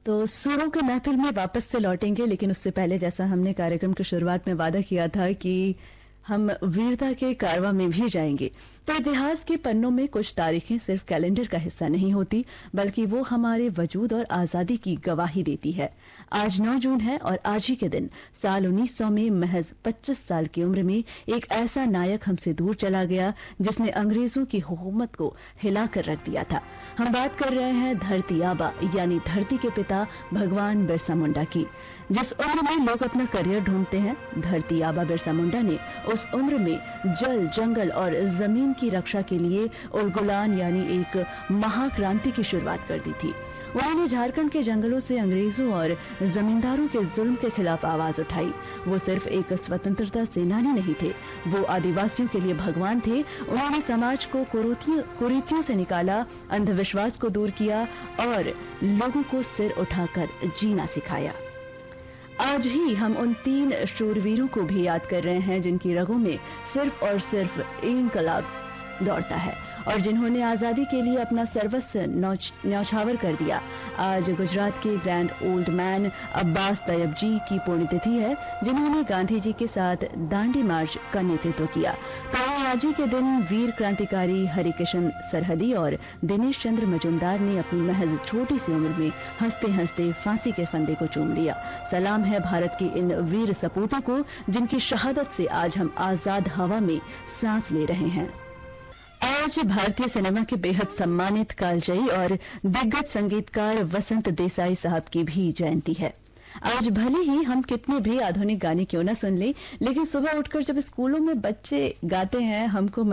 तो सूरों के महफिल में वापस से लौटेंगे, लेकिन उससे पहले जैसा हमने कार्यक्रम की शुरुआत में वादा किया था कि हम वीरता के कारवां में भी जाएंगे। तो इतिहास के पन्नों में कुछ तारीखें सिर्फ कैलेंडर का हिस्सा नहीं होती, बल्कि वो हमारे वजूद और आजादी की गवाही देती है। आज 9 जून है और आज ही के दिन साल 1900 में महज 25 साल की उम्र में एक ऐसा नायक हमसे दूर चला गया जिसने अंग्रेजों की हुकूमत को हिलाकर रख दिया था। हम बात कर रहे हैं धरती आबा यानी धरती के पिता भगवान बिरसा मुंडा की। जिस उम्र में लोग अपना करियर ढूंढते हैं, धरती आबा बिरसा मुंडा ने उस उम्र में जल, जंगल और जमीन की रक्षा के लिए उलगुलान यानी एक महाक्रांति की शुरुआत कर दी थी। उन्होंने झारखंड के जंगलों से अंग्रेजों और जमींदारों के जुल्म के खिलाफ आवाज उठाई। वो सिर्फ एक स्वतंत्रता सेनानी नहीं थे, वो आदिवासियों के लिए भगवान थे। उन्होंने समाज को कुरीतियों से निकाला, अंधविश्वास को दूर किया और लोगों को सिर उठाकर जीना सिखाया। आज ही हम उन 3 शूरवीरों को भी याद कर रहे हैं जिनकी रगों में सिर्फ और सिर्फ इंकलाब दौड़ता है और जिन्होंने आजादी के लिए अपना सर्वस्व न्यौछावर कर दिया। आज गुजरात के grand old man Abbas Tayyab जी की पुण्यतिथि है, जिन्होंने गांधी जी के साथ दांडी मार्च का नेतृत्व किया। तो आज ही के दिन वीर क्रांतिकारी हरिकिशन सरहदी और दिनेश चंद्र मजूमदार ने अपनी महज छोटी सी उम्र में हंसते हंसते फांसी के फंदे को चूम लिया। सलाम है भारत के इन वीर सपूतों को, जिनकी शहादत से आज हम आजाद हवा में सांस ले रहे हैं। आज भारतीय सिनेमा के बेहद सम्मानित कालजयी और दिग्गज संगीतकार वसंत देसाई साहब की भी जयंती है। आज भले ही हम कितने भी आधुनिक गाने क्यों न सुन लें, लेकिन सुबह उठकर जब स्कूलों में बच्चे गाते हैं, हमको